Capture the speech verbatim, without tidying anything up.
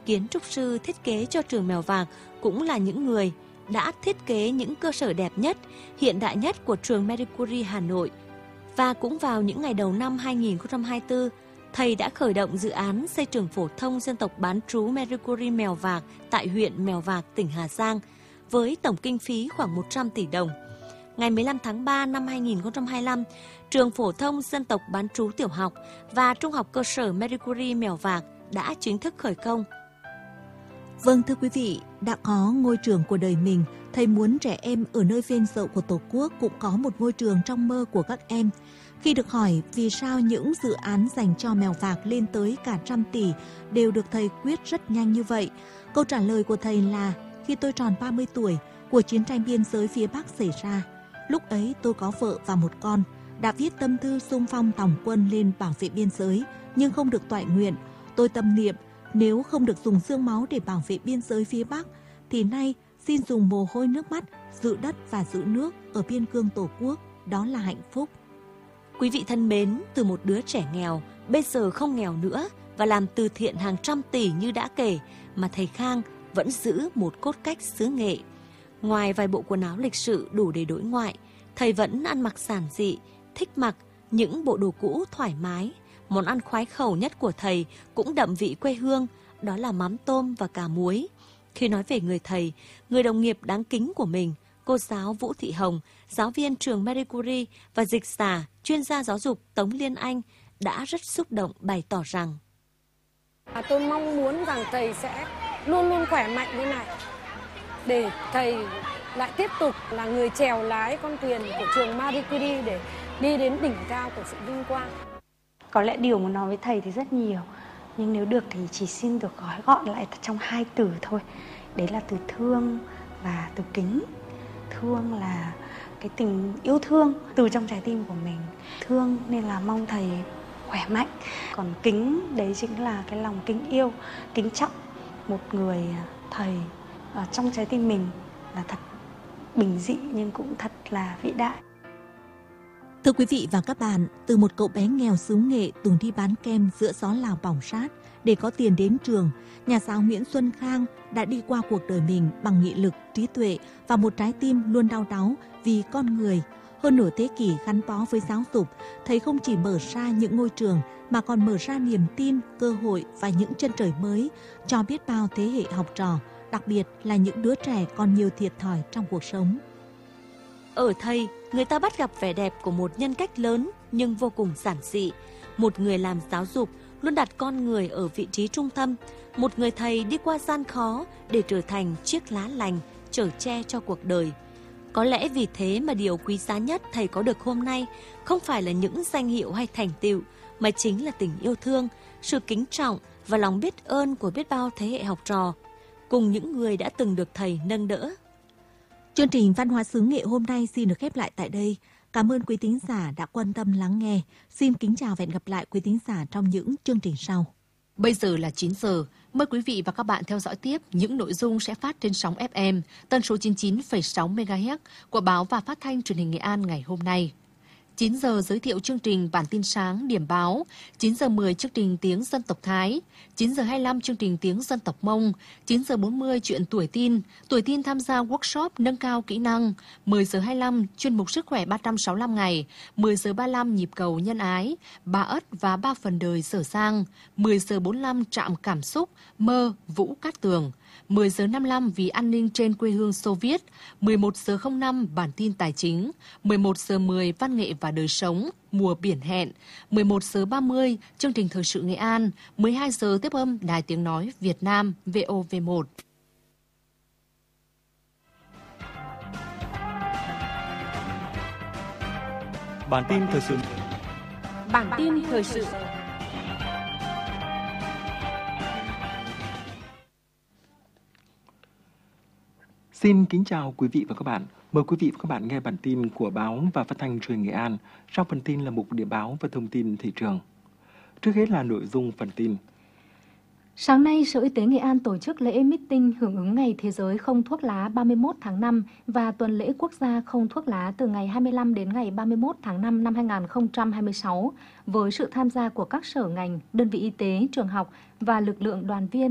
kiến trúc sư thiết kế cho trường Mèo Vạc cũng là những người đã thiết kế những cơ sở đẹp nhất, hiện đại nhất của trường Marie Curie Hà Nội. Và cũng vào những ngày đầu năm hai nghìn không trăm hai mươi tư, thầy đã khởi động dự án xây trường phổ thông dân tộc bán trú Marie Curie Mèo Vạc tại huyện Mèo Vạc, tỉnh Hà Giang, với tổng kinh phí khoảng một trăm tỷ đồng. Ngày mười lăm tháng ba năm hai nghìn không trăm hai mươi lăm, trường phổ thông dân tộc bán trú tiểu học và trung học cơ sở Marie Curie Mèo Vạc đã chính thức khởi công. Vâng thưa quý vị, đã có ngôi trường của đời mình, thầy muốn trẻ em ở nơi phên dậu của Tổ quốc cũng có một ngôi trường trong mơ của các em. Khi được hỏi vì sao những dự án dành cho Mèo Vạc lên tới cả trăm tỷ đều được thầy quyết rất nhanh như vậy, câu trả lời của thầy là khi tôi tròn ba mươi tuổi, cuộc chiến tranh biên giới phía Bắc xảy ra. Lúc ấy tôi có vợ và một con, đã viết tâm thư xung phong tòng quân lên bảo vệ biên giới, nhưng không được toại nguyện. Tôi tâm niệm, nếu không được dùng xương máu để bảo vệ biên giới phía Bắc, thì nay xin dùng mồ hôi nước mắt, giữ đất và giữ nước ở biên cương Tổ quốc, đó là hạnh phúc. Quý vị thân mến, từ một đứa trẻ nghèo, bây giờ không nghèo nữa và làm từ thiện hàng trăm tỷ như đã kể, mà thầy Khang vẫn giữ một cốt cách xứ Nghệ. Ngoài vài bộ quần áo lịch sự đủ để đối ngoại, thầy vẫn ăn mặc giản dị, thích mặc những bộ đồ cũ thoải mái. Món ăn khoái khẩu nhất của thầy cũng đậm vị quê hương, đó là mắm tôm và cà muối. Khi nói về người thầy, người đồng nghiệp đáng kính của mình, cô giáo Vũ Thị Hồng, giáo viên trường Marie Curie và dịch giả, chuyên gia giáo dục Tống Liên Anh đã rất xúc động bày tỏ rằng: À, tôi mong muốn rằng thầy sẽ luôn luôn khỏe mạnh như này, để thầy lại tiếp tục là người chèo lái con thuyền của trường Marie Curie để đi đến đỉnh cao của sự vinh quang. Có lẽ điều muốn nói với thầy thì rất nhiều, nhưng nếu được thì chỉ xin được gói gọn lại trong hai từ thôi. Đấy là từ thương và từ kính. Thương là cái tình yêu thương từ trong trái tim của mình. Thương nên là mong thầy khỏe mạnh. Còn kính đấy chính là cái lòng kính yêu, kính trọng một người thầy ở trong trái tim mình là thật bình dị nhưng cũng thật là vĩ đại. Thưa quý vị và các bạn, từ một cậu bé nghèo xứ Nghệ từng đi bán kem giữa gió Lào bỏng rát để có tiền đến trường, nhà giáo Nguyễn Xuân Khang đã đi qua cuộc đời mình bằng nghị lực, trí tuệ và một trái tim luôn đau đáu vì con người. Hơn nửa thế kỷ gắn bó với giáo dục, thầy không chỉ mở ra những ngôi trường mà còn mở ra niềm tin, cơ hội và những chân trời mới cho biết bao thế hệ học trò, đặc biệt là những đứa trẻ còn nhiều thiệt thòi trong cuộc sống. Ở thầy, người ta bắt gặp vẻ đẹp của một nhân cách lớn nhưng vô cùng giản dị. Một người làm giáo dục luôn đặt con người ở vị trí trung tâm. Một người thầy đi qua gian khó để trở thành chiếc lá lành, chở che cho cuộc đời. Có lẽ vì thế mà điều quý giá nhất thầy có được hôm nay không phải là những danh hiệu hay thành tựu, mà chính là tình yêu thương, sự kính trọng và lòng biết ơn của biết bao thế hệ học trò, cùng những người đã từng được thầy nâng đỡ. Chương trình Văn hóa xứ Nghệ hôm nay xin được khép lại tại đây. Cảm ơn quý thính giả đã quan tâm lắng nghe. Xin kính chào và hẹn gặp lại quý thính giả trong những chương trình sau. Bây giờ là chín giờ. Mời quý vị và các bạn theo dõi tiếp những nội dung sẽ phát trên sóng ép em tần số chín mươi chín phẩy sáu mê ga héc của Báo và Phát thanh Truyền hình Nghệ An ngày hôm nay. chín giờ giới thiệu chương trình Bản tin sáng điểm báo, chín giờ mười chương trình Tiếng dân tộc Thái, chín giờ hai mươi lăm chương trình Tiếng dân tộc Mông, chín giờ bốn mươi chuyện tuổi tin, tuổi tin tham gia workshop nâng cao kỹ năng, mười giờ hai mươi lăm chuyên mục sức khỏe ba trăm sáu mươi lăm ngày, mười giờ ba mươi lăm nhịp cầu nhân ái, ba ất và ba phần đời Sở Sang, mười giờ bốn mươi lăm trạm cảm xúc, mơ Vũ Cát Tường, mười giờ năm mươi lăm vì an ninh trên quê hương Xô Viết, mười một giờ không năm bản tin tài chính, mười một giờ mười văn nghệ và đời sống, mùa biển hẹn, mười một giờ ba mươi chương trình thời sự Nghệ An, mười hai giờ tiếp âm Đài Tiếng Nói Việt Nam vê o vê một. Bản tin thời sự. Bản tin thời sự. Xin kính chào quý vị và các bạn. Mời quý vị và các bạn nghe bản tin của Báo và Phát thanh Truyền hình Nghệ An. Sau phần tin là mục điểm báo và thông tin thị trường. Trước hết là nội dung phần tin. Sáng nay, Sở Y tế Nghệ An tổ chức lễ meeting hưởng ứng Ngày Thế giới không thuốc lá ba mươi mốt tháng năm và tuần lễ quốc gia không thuốc lá từ ngày hai mươi lăm đến ngày ba mươi mốt tháng năm năm hai nghìn không trăm hai mươi sáu với sự tham gia của các sở ngành, đơn vị y tế, trường học và lực lượng đoàn viên